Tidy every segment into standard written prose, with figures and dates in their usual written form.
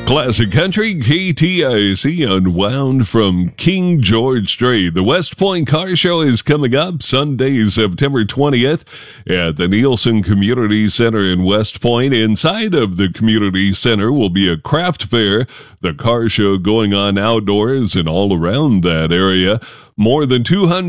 Classic Country, KTIC, unwound from King George Strait. The West Point Car Show is coming up Sunday, September 20th at the Nielsen Community Center in West Point. Inside of the community center will be a craft fair, the car show going on outdoors and all around that area. More than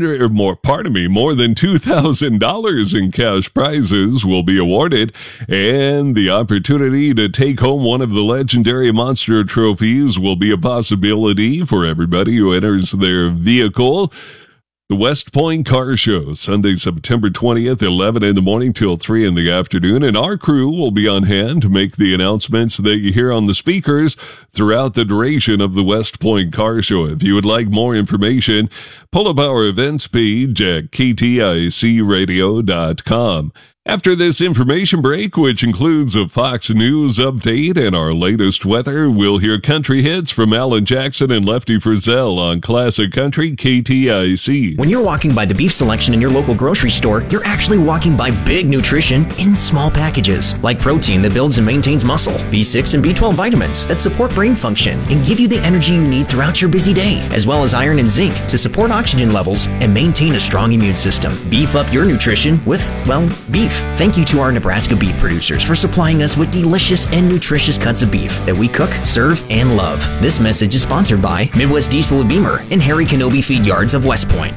$2,000 in cash prizes will be awarded, and the opportunity to take home one of the legendary Monster trophies will be a possibility for everybody who enters their vehicle. The West Point Car Show, Sunday, September 20th, 11 in the morning till 3 in the afternoon, and our crew will be on hand to make the announcements that you hear on the speakers throughout the duration of the West Point Car Show. If you would like more information, pull up our events page at kticradio.com. After this information break, which includes a Fox News update and our latest weather, we'll hear country hits from Alan Jackson and Lefty Frizzell on Classic Country KTIC. When you're walking by the beef selection in your local grocery store, you're actually walking by big nutrition in small packages, like protein that builds and maintains muscle, B6 and B12 vitamins that support brain function and give you the energy you need throughout your busy day, as well as iron and zinc to support oxygen levels and maintain a strong immune system. Beef up your nutrition with, well, beef. Thank you to our Nebraska beef producers for supplying us with delicious and nutritious cuts of beef that we cook, serve, and love. This message is sponsored by Midwest Diesel of Beamer and Harry Kenobi Feed Yards of West Point.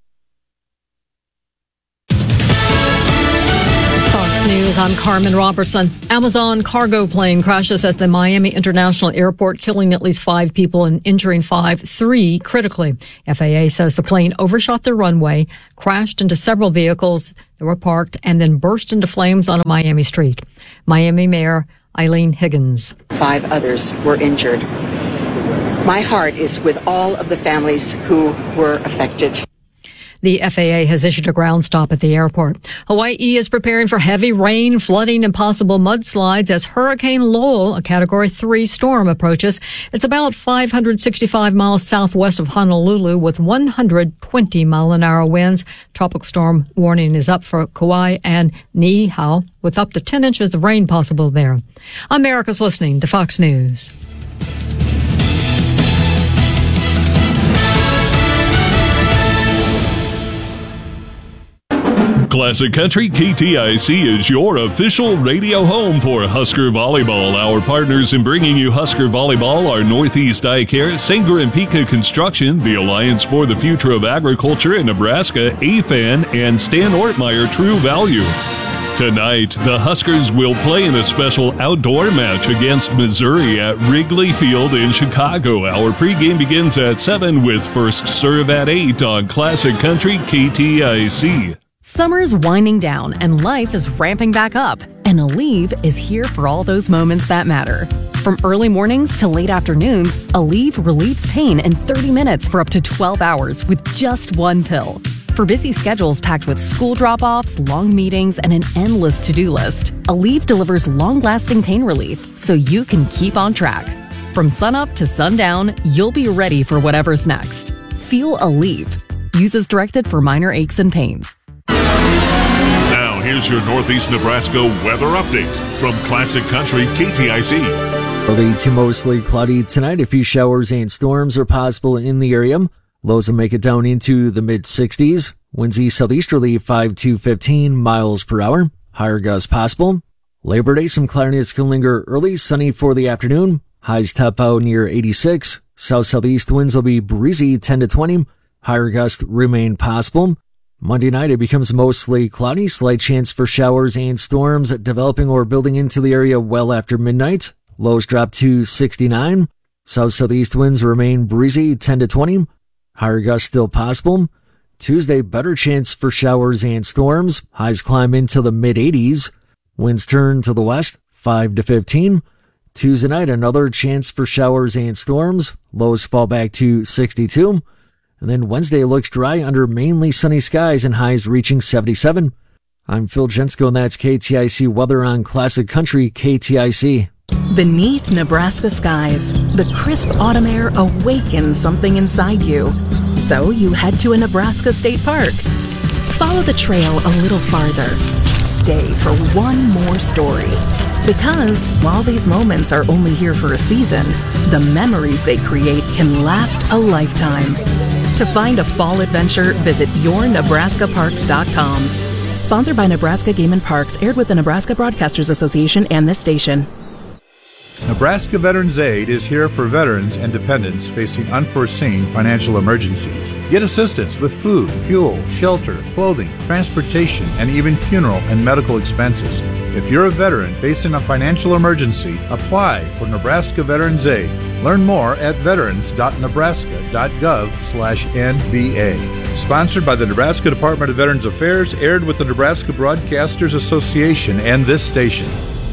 News, I'm Carmen Robertson. Amazon cargo plane crashes at the Miami International Airport, killing at least 5 people and injuring 3 critically. FAA says the plane overshot the runway, crashed into several vehicles that were parked, and then burst into flames on a Miami street. Miami Mayor Eileen Higgins. 5 others were injured. My heart is with all of the families who were affected. The FAA has issued a ground stop at the airport. Hawaii is preparing for heavy rain, flooding, and possible mudslides as Hurricane Lowell, a Category 3 storm, approaches. It's about 565 miles southwest of Honolulu with 120-mile-an-hour winds. Tropical storm warning is up for Kauai and Niihau with up to 10 inches of rain possible there. America's listening to Fox News. Classic Country KTIC is your official radio home for Husker Volleyball. Our partners in bringing you Husker Volleyball are Northeast Eye Care, Sanger and Pika Construction, the Alliance for the Future of Agriculture in Nebraska, AFAN, and Stan Ortmeyer True Value. Tonight, the Huskers will play in a special outdoor match against Missouri at Wrigley Field in Chicago. Our pregame begins at 7 with first serve at 8 on Classic Country KTIC. Summer's winding down and life is ramping back up, and Aleve is here for all those moments that matter. From early mornings to late afternoons, Aleve relieves pain in 30 minutes for up to 12 hours with just one pill. For busy schedules packed with school drop-offs, long meetings, and an endless to-do list, Aleve delivers long-lasting pain relief so you can keep on track. From sunup to sundown, you'll be ready for whatever's next. Feel Aleve. Use as directed for minor aches and pains. Now, here's your Northeast Nebraska weather update from Classic Country KTIC. Early to mostly cloudy tonight. A few showers and storms are possible in the area. Lows will make it down into the mid-60s. Winds east southeasterly 5 to 15 miles per hour. Higher gusts possible. Labor Day, some cloudiness can linger early. Sunny for the afternoon. Highs top out near 86. South-southeast winds will be breezy 10 to 20. Higher gusts remain possible. Monday night, it becomes mostly cloudy, slight chance for showers and storms developing or building into the area well after midnight. Lows drop to 69. South-southeast winds remain breezy 10 to 20. Higher gusts still possible. Tuesday, better chance for showers and storms. Highs climb into the mid-80s. Winds turn to the west 5 to 15. Tuesday night, another chance for showers and storms. Lows fall back to 62. And then Wednesday looks dry under mainly sunny skies and highs reaching 77. I'm Phil Jensko, and that's KTIC weather on Classic Country KTIC. Beneath Nebraska skies, the crisp autumn air awakens something inside you. So you head to a Nebraska state park. Follow the trail a little farther. stay for one more story. Because while these moments are only here for a season, the memories they create can last a lifetime. To find a fall adventure, visit yournebraskaparks.com. Sponsored by Nebraska Game and Parks, aired with the Nebraska Broadcasters Association and this station. Nebraska Veterans Aid is here for veterans and dependents facing unforeseen financial emergencies. Get assistance with food, fuel, shelter, clothing, transportation, and even funeral and medical expenses. If you're a veteran facing a financial emergency, apply for Nebraska Veterans Aid. Learn more at veterans.nebraska.gov/NVA. Sponsored by the Nebraska Department of Veterans Affairs, aired with the Nebraska Broadcasters Association and this station.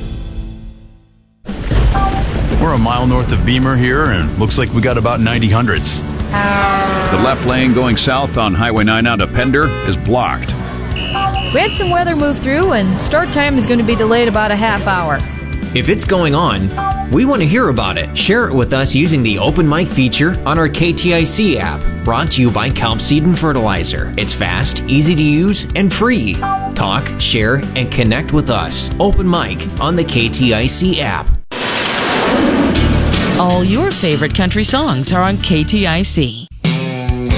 We're a mile north of Beamer here, and looks like we got about 90 hundredths. The left lane going south on Highway 9 out of Pender is blocked. We had some weather move through, and start time is going to be delayed about a half hour. If it's going on, we want to hear about it. Share it with us using the Open Mic feature on our KTIC app. Brought to you by Kelp Seed and Fertilizer. It's fast, easy to use, and free. Talk, share, and connect with us. Open Mic on the KTIC app. All your favorite country songs are on KTIC.